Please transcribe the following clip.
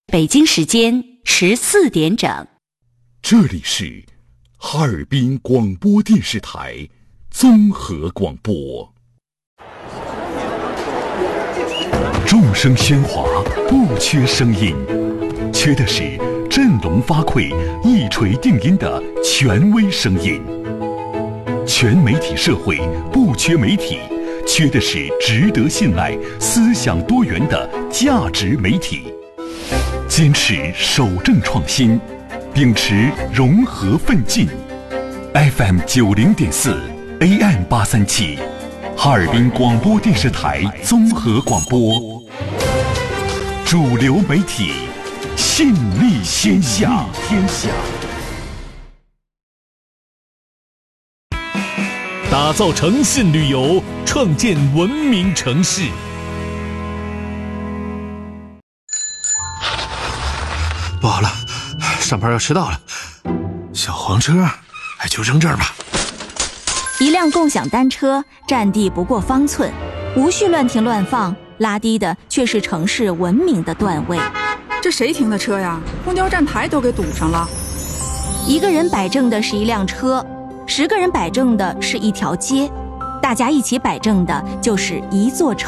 北京时间14点整。 这里是哈尔滨广播电视台综合广播。众声喧哗，不缺声音，缺的是振聋发聩、一锤定音的权威声音。全媒体社会不缺媒体，缺的是值得信赖、思想多元的价值媒体。坚持守正创新，秉持融合奋进。FM 90.4 AM 837，哈尔滨广播电视台综合广播，主流媒体，信力天下。 打造诚信旅游，创建文明城市。 不好了，上班要迟到了，小黄车就扔这儿吧。 一辆共享单车占地不过方寸，无需乱停乱放，拉低的却是城市文明的段位。 这谁停的车呀？公交站台都给堵上了。 一个人摆正的是一辆车，10个人摆正的是一条街，大家一起摆正的就是一座城。